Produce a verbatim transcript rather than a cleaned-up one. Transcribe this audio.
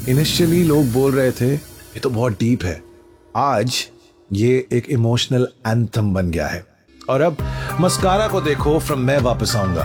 Initially लोग बोल रहे थे ये तो बहुत डीप है, आज ये एक इमोशनल एंथम बन गया है। और अब मस्कारा को देखो फ्रॉम मैं वापस आऊंगा